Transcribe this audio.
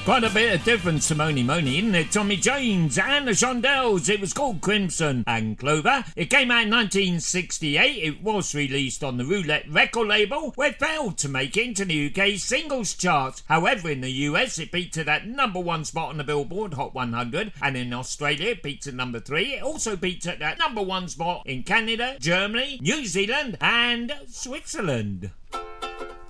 Quite a bit of difference to Mony Mony, isn't it? Tommy James and the Shondells. It was called Crimson and Clover. It came out in 1968. It was released on the Roulette record label, where it failed to make it into the UK singles charts. However, in the US, it beat to that number one spot on the Billboard Hot 100, and in Australia, it beat to number 3. It also beat to that number one spot in Canada, Germany, New Zealand, and Switzerland.